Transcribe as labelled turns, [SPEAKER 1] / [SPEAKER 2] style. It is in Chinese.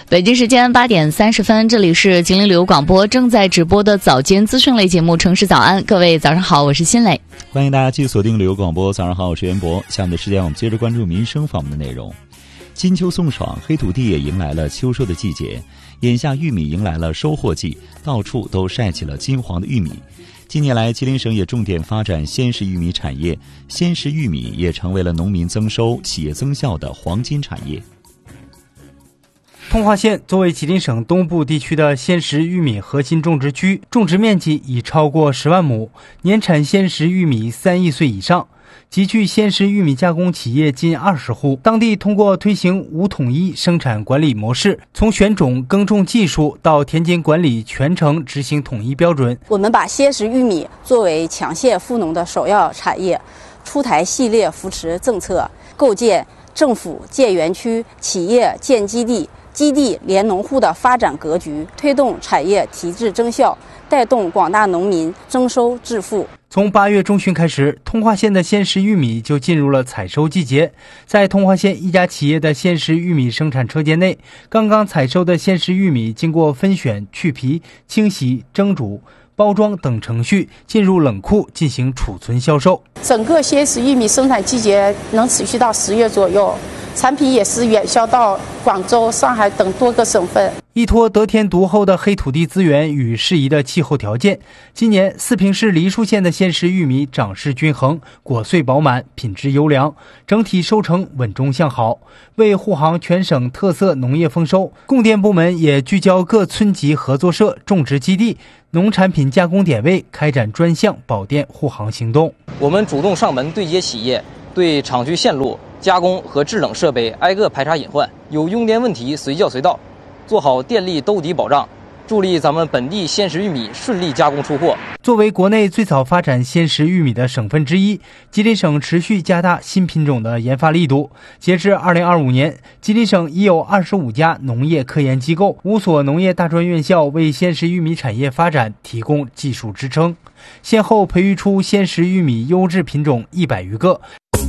[SPEAKER 1] 北京时间8点30分，这里是吉林旅游广播正在直播的早间资讯类节目《城市早安》。各位早上好，我是新磊，
[SPEAKER 2] 欢迎大家继续锁定旅游广播。早上好，我是袁博。下面的时间我们接着关注民生访问的内容。金秋送爽，黑土地也迎来了秋收的季节。眼下玉米迎来了收获季，到处都晒起了金黄的玉米。近年来，吉林省也重点发展鲜食玉米产业，鲜食玉米也成为了农民增收、企业增效的黄金产业。
[SPEAKER 3] 通化县作为吉林省东部地区的鲜食玉米核心种植区，种植面积已超过10万亩，年产鲜食玉米3亿穗以上，集聚鲜食玉米加工企业近20户。当地通过推行无统一生产管理模式，从选种、耕种技术到田间管理，全程执行统一标准。
[SPEAKER 4] 我们把鲜食玉米作为强县富农的首要产业，出台系列扶持政策，构建政府建园区、企业建基地、基地连农户的发展格局，推动产业提质增效，带动广大农民增收致富。
[SPEAKER 3] 从8月中旬开始，通化县的鲜食玉米就进入了采收季节。在通化县一家企业的鲜食玉米生产车间内，刚刚采收的鲜食玉米经过分选、去皮、清洗、蒸煮、包装等程序，进入冷库进行储存销售。
[SPEAKER 5] 整个鲜食玉米生产季节能持续到10月左右，产品也是远销到广州、上海等多个省份。
[SPEAKER 3] 依托得天独厚的黑土地资源与适宜的气候条件，今年四平市梨树县的鲜食玉米长势均衡，果穗饱满，品质优良，整体收成稳中向好。为护航全省特色农业丰收，供电部门也聚焦各村级合作社、种植基地、农产品加工点位，开展专项保电护航行动。
[SPEAKER 6] 我们主动上门对接企业，对厂区线路、加工和制冷设备挨个排查隐患，有用电问题随叫随到，做好电力兜底保障，助力咱们本地鲜食玉米顺利加工出货。
[SPEAKER 3] 作为国内最早发展鲜食玉米的省份之一，吉林省持续加大新品种的研发力度。截至2025年，吉林省已有25家农业科研机构、5所农业大专院校为鲜食玉米产业发展提供技术支撑，先后培育出鲜食玉米优质品种100余个。